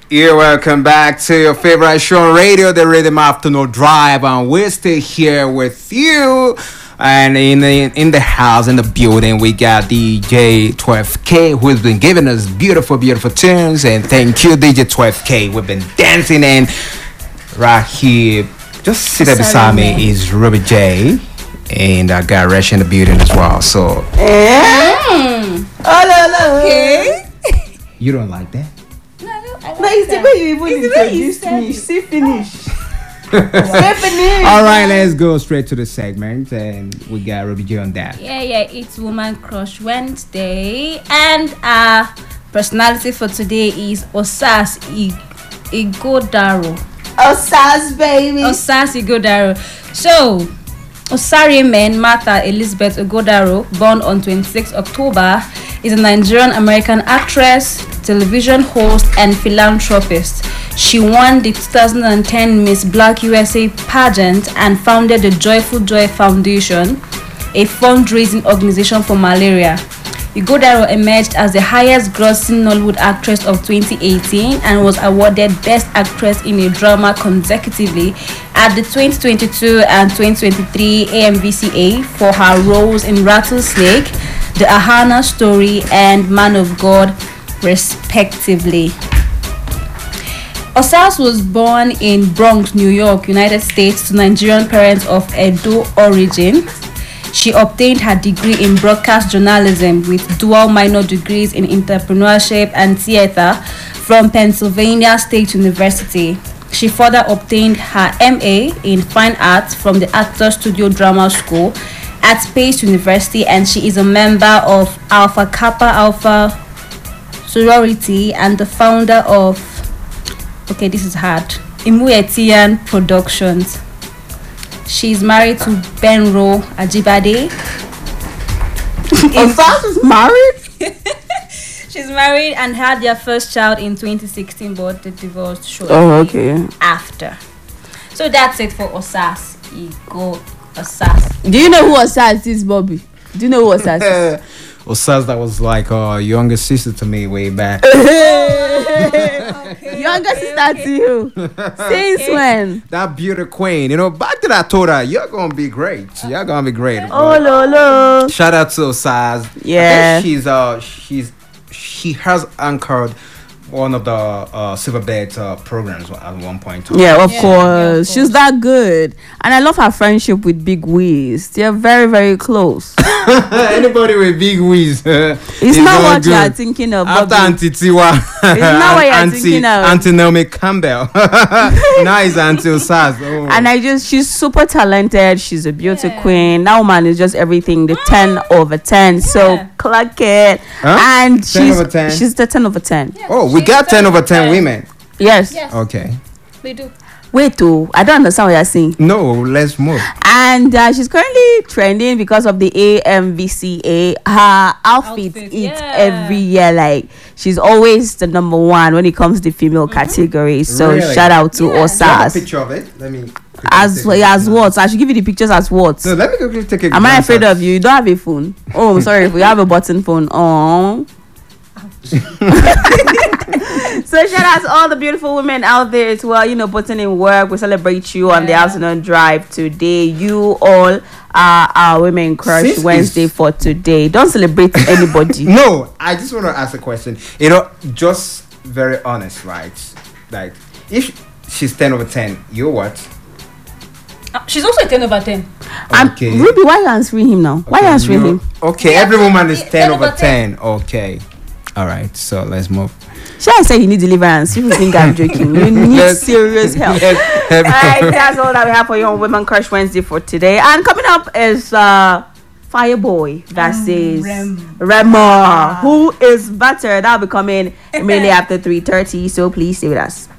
You're welcome back to your favorite show on radio, the Rhythm Afternoon Drive, and we're still here with you. And in the house, in the building, we got DJ 12K, who's been giving us beautiful, beautiful tunes. And thank you, DJ 12K. We've been dancing, and right here, just sitting beside me is Ruby J, and I got Resh in the building as well. So, Okay. You don't like that? No, it's the way you even introduced me. See, finish. All right, let's go straight to the segment, and we got Ruby J on that. Yeah, it's Woman Crush Wednesday, and our personality for today is Osas Igodaro. Osas, baby. Osas Igodaro. So, Osarimen Martha Elizabeth Igodaro, born on 26 October, is a Nigerian-American actress, television host, and philanthropist. She won the 2010 Miss Black USA pageant and founded the Joyful Joy Foundation, a fundraising organization for malaria. Igodaro emerged as the highest-grossing Nollywood actress of 2018 and was awarded Best Actress in a Drama consecutively at the 2022 and 2023 AMVCA for her roles in Rattlesnake, The Ahana Story, and Man of God, respectively. Osas was born in Bronx, New York, United States, to Nigerian parents of Edo origin. She obtained her degree in broadcast journalism with dual minor degrees in entrepreneurship and theater from Pennsylvania State University. She further obtained her MA in Fine Arts from the Actors Studio Drama School at Pace University, and she is a member of Alpha Kappa Alpha sorority and the founder of Imuetian Productions. She's married to Benro Ajibade. Osas is married? She's married and had their first child in 2016, but they divorced shortly after. So that's it for Osas. Osas. Do you know who Osas is, Bobby? Do you know who Osas is? Osas, that was like a younger sister to me way back. Younger sister to you. Since when? That beauty queen. Back then I told her, you're going to be great. You're going to be great. Oh, Lolo. Shout out to Osas. Yeah. I think she has anchored one of the Silverbird programs at one point. Yeah, of course. She's that good. And I love her friendship with Big Wiz. They're very, very close. Anybody with Big Wiz. It's not what you are thinking of. After Auntie Tiwa. It's not what you're thinking of. Auntie Naomi Campbell. Now it's Auntie Osas. Oh. And she's super talented. She's a beauty queen. That woman is just everything. The 10 over 10. So clock it. Huh? And 10 over 10? She's the 10 over 10. Yeah, Oh, we got 10 over 10 women. Yes. Okay. We do. Wait, I don't understand what you're saying. No, let's move. And she's currently trending because of the AMVCA. Her outfit every year. Like, she's always the number one when it comes to female category. So Really? shout out to Do you have a Osas. picture of it? Let me. As what? I should give you the pictures as what? No, let me quickly take a Am I glance afraid at- of you? You don't have a phone. Oh, I'm sorry. If you have a button phone. Oh. So shout out to all the beautiful women out there as well, putting in work. We celebrate you on the afternoon drive today. You all are our Women Crush Wednesday for today. Don't celebrate anybody. No, I just want to ask a question. Just very honest, right? Like, if she's 10 over 10, you're what? She's also a 10 over 10. Okay. Ruby, why are you answering him now? Why are you answering him? Okay, every woman is 10 over 10. Okay. All right, so let's move. Shall I say you need deliverance? You think I'm joking? You need serious help. Alright, that's all that we have for you on Women Crush Wednesday for today. And coming up is Fireboy versus Rema. Who is better? That'll be coming immediately after 3:30. So please stay with us.